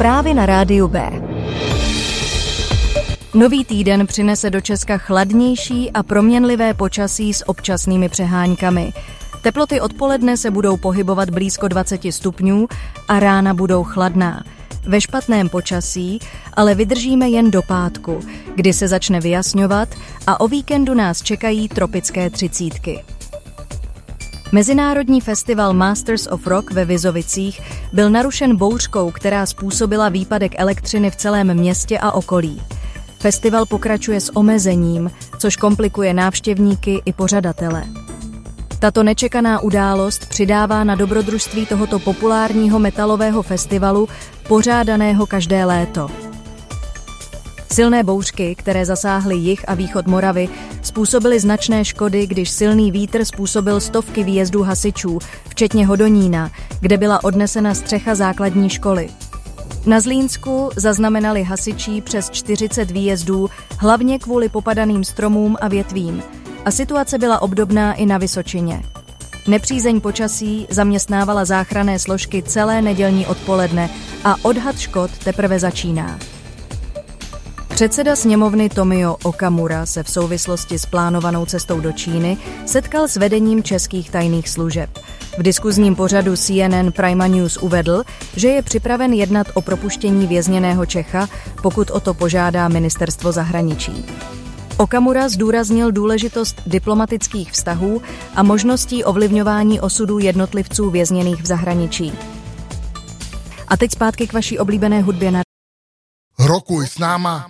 Zprávy na rádiu B. Nový týden přinese do Česka chladnější a proměnlivé počasí s občasnými přeháňkami. Teploty odpoledne se budou pohybovat blízko 20 stupňů a rána budou chladná. Ve špatném počasí ale vydržíme jen do pátku, kdy se začne vyjasňovat a o víkendu nás čekají tropické 30. Mezinárodní festival Masters of Rock ve Vizovicích byl narušen bouřkou, která způsobila výpadek elektřiny v celém městě a okolí. Festival pokračuje s omezením, což komplikuje návštěvníky i pořadatele. Tato nečekaná událost přidává na dobrodružství tohoto populárního metalového festivalu, pořádaného každé léto. Silné bouřky, které zasáhly jih a východ Moravy, způsobily značné škody, když silný vítr způsobil stovky výjezdů hasičů, včetně Hodonína, kde byla odnesena střecha základní školy. Na Zlínsku zaznamenali hasiči přes 40 výjezdů, hlavně kvůli popadaným stromům a větvím. A situace byla obdobná i na Vysočině. Nepřízeň počasí zaměstnávala záchranné složky celé nedělní odpoledne a odhad škod teprve začíná. Předseda sněmovny Tomio Okamura se v souvislosti s plánovanou cestou do Číny setkal s vedením českých tajných služeb. V diskuzním pořadu CNN Prima News uvedl, že je připraven jednat o propuštění vězněného Čecha, pokud o to požádá ministerstvo zahraničí. Okamura zdůraznil důležitost diplomatických vztahů a možností ovlivňování osudů jednotlivců vězněných v zahraničí. A teď zpátky k vaší oblíbené hudbě na... Rokuj s náma